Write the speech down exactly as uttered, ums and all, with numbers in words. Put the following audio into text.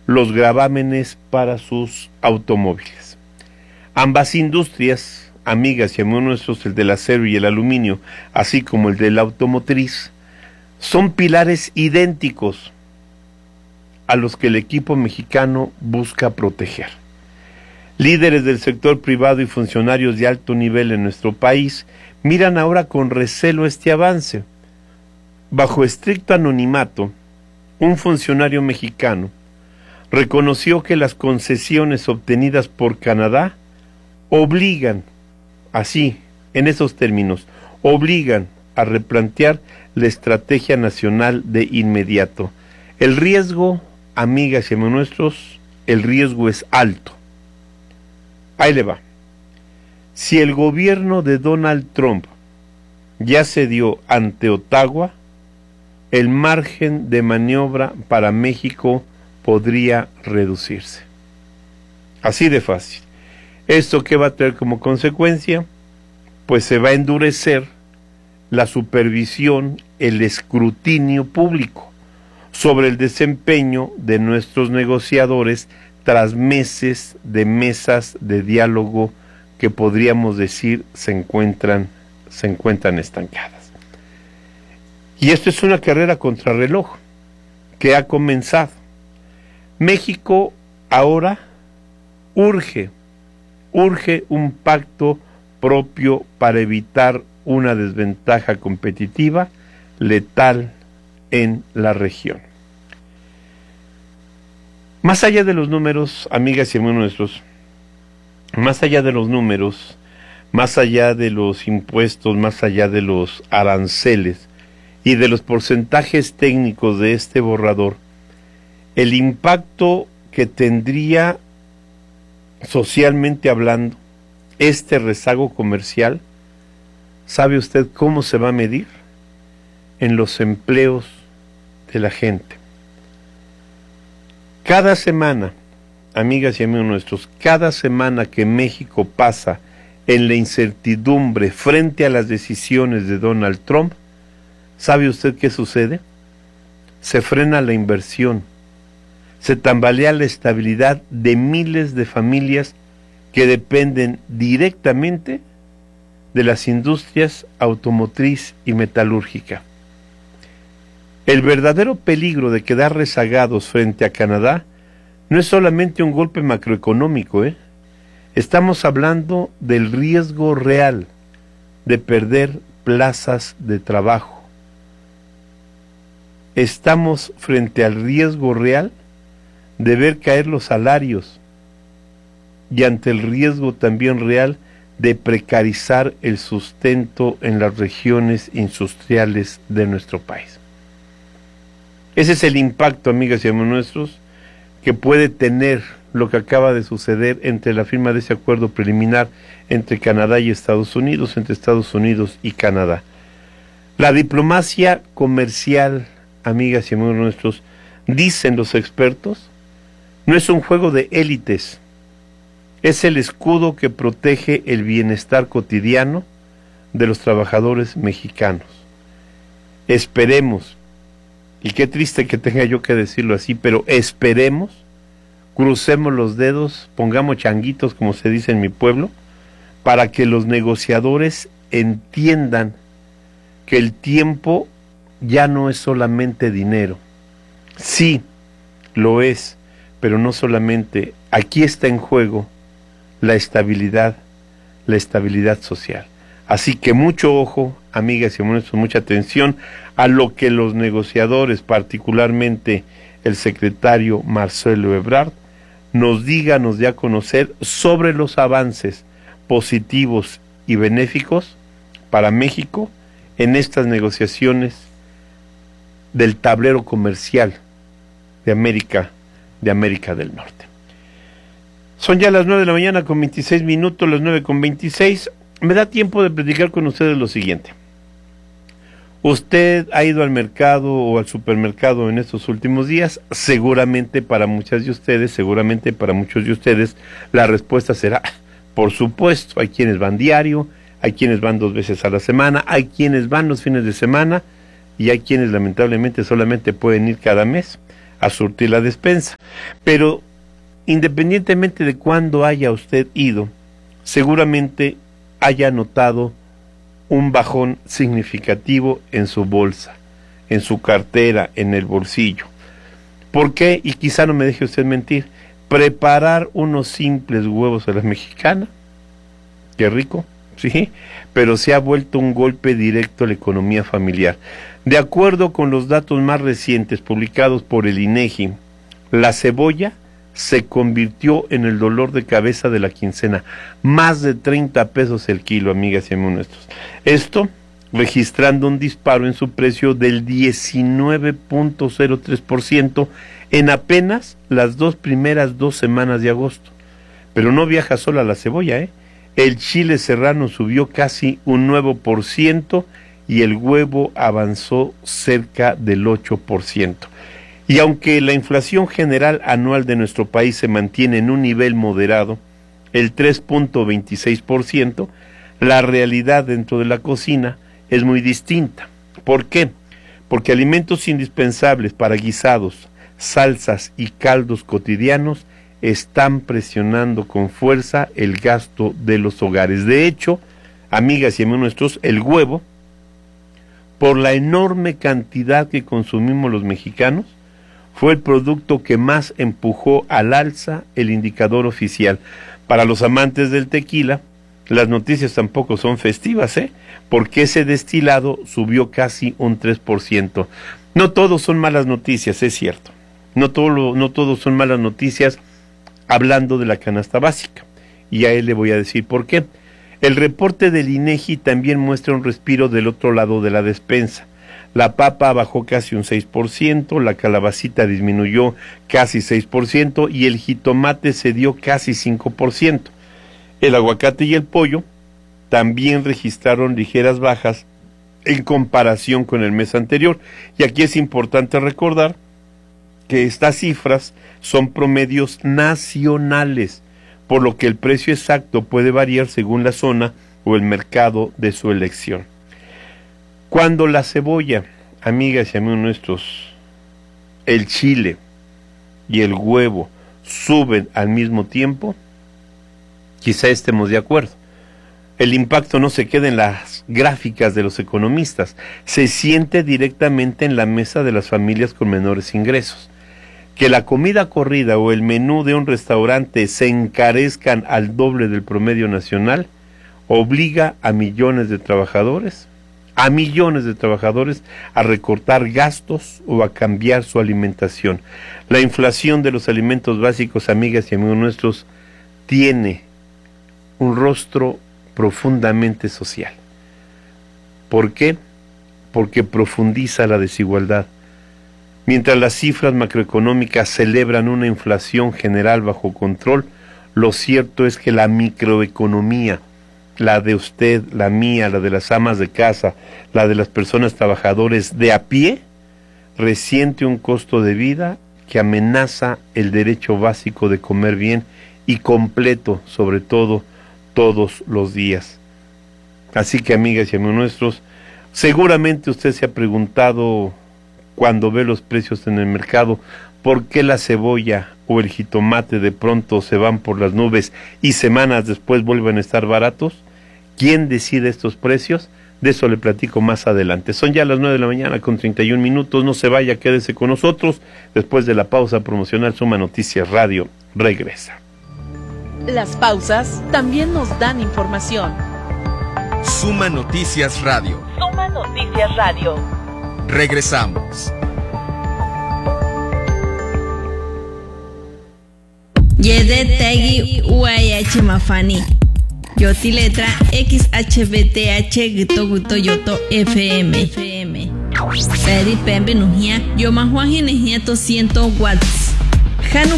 los gravámenes para sus automóviles. Ambas industrias, amigas y amigos nuestros, el del acero y el aluminio, así como el de la automotriz, son pilares idénticos a los que el equipo mexicano busca proteger. Líderes del sector privado y funcionarios de alto nivel en nuestro país miran ahora con recelo este avance. Bajo estricto anonimato, un funcionario mexicano reconoció que las concesiones obtenidas por Canadá obligan, así, en esos términos, obligan a replantear la estrategia nacional de inmediato. El riesgo, amigas y amigos nuestros, el riesgo es alto. Ahí le va. Si el gobierno de Donald Trump ya cedió ante Ottawa, el margen de maniobra para México podría reducirse. Así de fácil. ¿Esto qué va a tener como consecuencia? Pues se va a endurecer la supervisión, el escrutinio público sobre el desempeño de nuestros negociadores tras meses de mesas de diálogo que podríamos decir se encuentran, se encuentran estancadas. Y esto es una carrera contrarreloj que ha comenzado. México ahora urge, urge un pacto propio para evitar una desventaja competitiva letal en la región. Más allá de los números, amigas y amigos nuestros, más allá de los números, más allá de los impuestos, más allá de los aranceles y de los porcentajes técnicos de este borrador, el impacto que tendría socialmente hablando este rezago comercial, ¿sabe usted cómo se va a medir? En los empleos de la gente. Cada semana, amigas y amigos nuestros, cada semana que México pasa en la incertidumbre frente a las decisiones de Donald Trump, ¿sabe usted qué sucede? Se frena la inversión, se tambalea la estabilidad de miles de familias que dependen directamente de las industrias automotriz y metalúrgica. El verdadero peligro de quedar rezagados frente a Canadá no es solamente un golpe macroeconómico, ¿eh? Estamos hablando del riesgo real de perder plazas de trabajo. Estamos frente al riesgo real de ver caer los salarios y ante el riesgo también real de precarizar el sustento en las regiones industriales de nuestro país. Ese es el impacto, amigas y amigos nuestros, que puede tener lo que acaba de suceder entre la firma de ese acuerdo preliminar entre Canadá y Estados Unidos, entre Estados Unidos y Canadá. La diplomacia comercial, amigas y amigos nuestros, dicen los expertos, no es un juego de élites, es el escudo que protege el bienestar cotidiano de los trabajadores mexicanos. Esperemos, y qué triste que tenga yo que decirlo así, pero esperemos, crucemos los dedos, pongamos changuitos, como se dice en mi pueblo, para que los negociadores entiendan que el tiempo ya no es solamente dinero. Sí, lo es, pero no solamente. Aquí está en juego la estabilidad, la estabilidad social. Así que mucho ojo, amigas y amigos, mucha atención a lo que los negociadores, particularmente el secretario Marcelo Ebrard, nos diga, nos dé a conocer sobre los avances positivos y benéficos para México en estas negociaciones del tablero comercial de América, de América del Norte. Son ya las nueve de la mañana con veintiséis minutos, las nueve con veintiséis. Me da tiempo de platicar con ustedes lo siguiente. Usted ha ido al mercado o al supermercado en estos últimos días, seguramente para muchas de ustedes, seguramente para muchos de ustedes, la respuesta será, por supuesto, hay quienes van diario, hay quienes van dos veces a la semana, hay quienes van los fines de semana y hay quienes lamentablemente solamente pueden ir cada mes. a surtir la despensa. Pero independientemente de cuándo haya usted ido, seguramente haya notado un bajón significativo en su bolsa, en su cartera, en el bolsillo. ¿Por qué? Y quizá no me deje usted mentir. Preparar unos simples huevos a la mexicana, qué rico, sí, pero se ha vuelto un golpe directo a la economía familiar. De acuerdo con los datos más recientes publicados por el INEGI, la cebolla se convirtió en el dolor de cabeza de la quincena. Más de treinta pesos el kilo, amigas y amigos nuestros. Esto registrando un disparo en su precio del diecinueve punto cero tres por ciento en apenas las dos primeras dos semanas de agosto. Pero no viaja sola la cebolla, ¿eh? El chile serrano subió casi un nueve por ciento y el huevo avanzó cerca del ocho por ciento. Y aunque la inflación general anual de nuestro país se mantiene en un nivel moderado, el tres punto veintiséis por ciento, la realidad dentro de la cocina es muy distinta. ¿Por qué? Porque alimentos indispensables para guisados, salsas y caldos cotidianos están presionando con fuerza el gasto de los hogares. De hecho, amigas y amigos nuestros, el huevo, por la enorme cantidad que consumimos los mexicanos, fue el producto que más empujó al alza el indicador oficial. Para los amantes del tequila, las noticias tampoco son festivas, ¿eh? Porque ese destilado subió casi un tres por ciento. No todos son malas noticias, es cierto. No todo lo, no todos son malas noticias hablando de la canasta básica. Y a él le voy a decir por qué. El reporte del INEGI también muestra un respiro del otro lado de la despensa. La papa bajó casi un seis por ciento, la calabacita disminuyó casi seis por ciento y el jitomate cedió casi cinco por ciento. El aguacate y el pollo también registraron ligeras bajas en comparación con el mes anterior. Y aquí es importante recordar que estas cifras son promedios nacionales, por lo que el precio exacto puede variar según la zona o el mercado de su elección. Cuando la cebolla, amigas y amigos nuestros, el chile y el huevo suben al mismo tiempo, quizá estemos de acuerdo. El impacto no se queda en las gráficas de los economistas, se siente directamente en la mesa de las familias con menores ingresos. Que la comida corrida o el menú de un restaurante se encarezcan al doble del promedio nacional obliga a millones de trabajadores, a millones de trabajadores a recortar gastos o a cambiar su alimentación. La inflación de los alimentos básicos, amigas y amigos nuestros, tiene un rostro profundamente social. ¿Por qué? Porque profundiza la desigualdad. Mientras las cifras macroeconómicas celebran una inflación general bajo control, lo cierto es que la microeconomía, la de usted, la mía, la de las amas de casa, la de las personas trabajadores de a pie, resiente un costo de vida que amenaza el derecho básico de comer bien y completo, sobre todo, todos los días. Así que, amigas y amigos nuestros, seguramente usted se ha preguntado cuando ve los precios en el mercado, ¿por qué la cebolla o el jitomate de pronto se van por las nubes y semanas después vuelven a estar baratos? ¿Quién decide estos precios? De eso le platico más adelante. Son ya las nueve de la mañana con treinta y un minutos. No se vaya, quédese con nosotros. Después de la pausa promocional, Suma Noticias Radio regresa. Las pausas también nos dan información. Suma Noticias Radio. Suma Noticias Radio. Regresamos. Yede Tegi U I H Mafani. Yoti letra X H B T H Gito Guto Yoto F M. Peri Pembe Nujia Yoma Juan Ginejia to cien watts. Hanu